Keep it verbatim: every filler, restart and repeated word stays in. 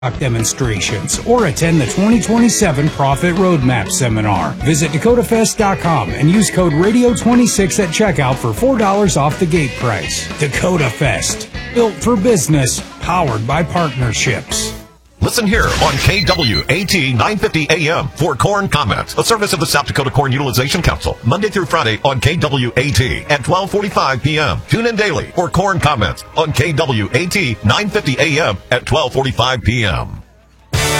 demonstrations or attend the twenty twenty-seven Profit Roadmap Seminar. Visit dakota fest dot com and use code radio twenty-six at checkout for four dollars off the gate price. Dakota Fest, built for business, powered by partnerships. Listen here on K W A T nine fifty A M for Corn Comments, a service of the South Dakota Corn Utilization Council, Monday through Friday on K W A T at twelve forty-five p.m. Tune in daily for Corn Comments on K W A T nine fifty A M at twelve forty-five p.m.